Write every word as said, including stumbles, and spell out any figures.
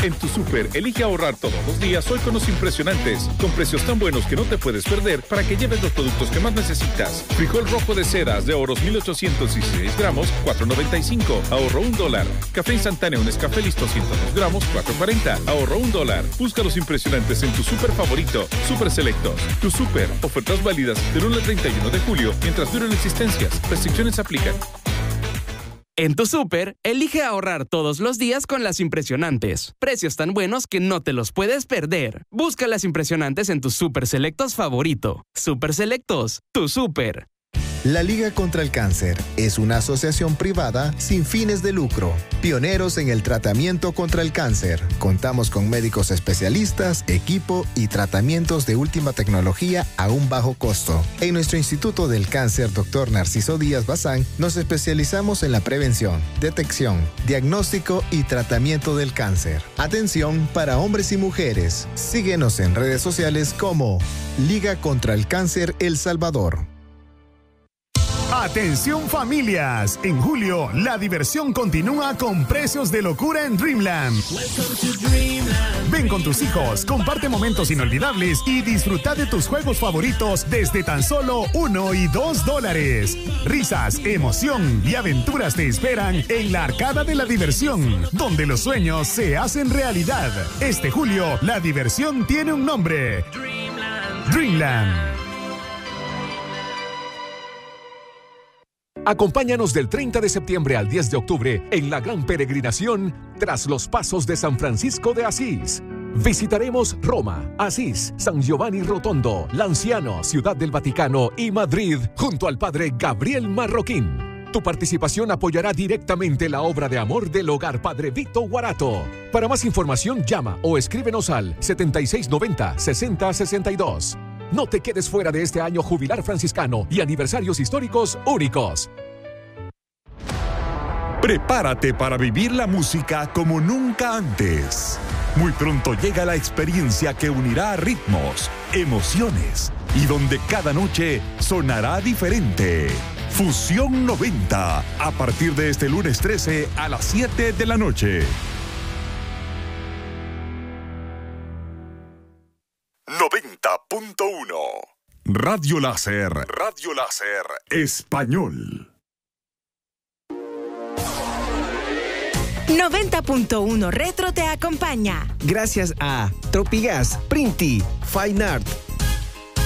En tu súper, elige ahorrar todos los días hoy con los impresionantes, con precios tan buenos que no te puedes perder para que lleves los productos que más necesitas. Frijol rojo de ceras de Oros mil ochocientos dieciséis gramos, cuatro noventa y cinco, ahorro un dólar. Café instantáneo Nescafé Listo ciento dos gramos, cuatro cuarenta, ahorro un dólar. Busca los impresionantes en tu súper favorito, Super Selectos. Tu súper, ofertas válidas del uno al treinta y uno de julio, mientras duren existencias. Restricciones aplican. En tu súper, elige ahorrar todos los días con las impresionantes. Precios tan buenos que no te los puedes perder. Busca las impresionantes en tus Super Selectos favorito. Super Selectos, tu súper. La Liga contra el Cáncer es una asociación privada sin fines de lucro, pioneros en el tratamiento contra el cáncer. Contamos con médicos especialistas, equipo y tratamientos de última tecnología a un bajo costo. En nuestro Instituto del Cáncer, doctor Narciso Díaz Bazán, nos especializamos en la prevención, detección, diagnóstico y tratamiento del cáncer. Atención para hombres y mujeres. Síguenos en redes sociales como Liga contra el Cáncer El Salvador. Atención familias, en julio la diversión continúa con precios de locura en Dreamland. Ven con tus hijos, comparte momentos inolvidables y disfruta de tus juegos favoritos desde tan solo uno y dos dólares. Risas, emoción y aventuras te esperan en la Arcada de la Diversión, donde los sueños se hacen realidad. Este julio la diversión tiene un nombre: Dreamland. Dreamland. Acompáñanos del treinta de septiembre al diez de octubre en la gran peregrinación Tras los Pasos de San Francisco de Asís. Visitaremos Roma, Asís, San Giovanni Rotondo, Lanciano, Ciudad del Vaticano y Madrid junto al Padre Gabriel Marroquín. Tu participación apoyará directamente la obra de amor del Hogar Padre Vito Guarato. Para más información llama o escríbenos al setenta y seis noventa, sesenta sesenta y dos. No te quedes fuera de este año jubilar franciscano y aniversarios históricos únicos. Prepárate para vivir la música como nunca antes. Muy pronto llega la experiencia que unirá ritmos, emociones y donde cada noche sonará diferente. Fusión noventa, a partir de este lunes trece a las siete de la noche. noventa punto uno Radio Láser, Radio Láser Español. noventa punto uno Retro te acompaña. Gracias a Tropigas, Printi, Fine Art,